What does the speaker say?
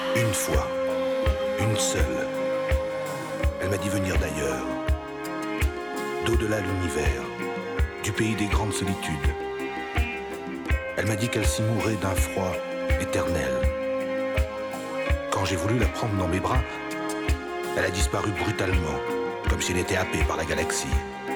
Une fois, une seule, elle m'a dit venir d'ailleurs, d'au-delà l'univers, du pays des grandes solitudes. Elle m'a dit qu'elle s'y mourait d'un froid éternel. Quand j'ai voulu la prendre dans mes bras, elle a disparu brutalement, comme si elle était happée par la galaxie.